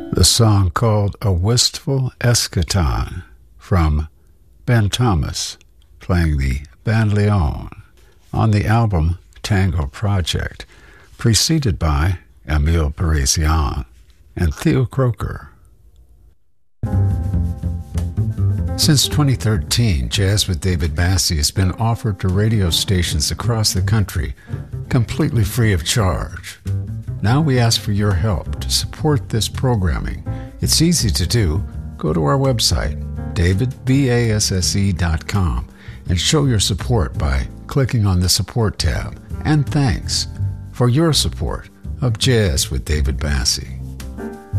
The song called A Wistful Eschaton from Ben Thomas, playing the bandoneon on the album Tango Project, preceded by Emile Parisian and Theo Croker. Since 2013, Jazz with David Bassie has been offered to radio stations across the country, completely free of charge. Now we ask for your help to support this programming. It's easy to do. Go to our website, davidbasse.com, and show your support by clicking on the Support tab. And thanks for your support of Jazz with David Bassie.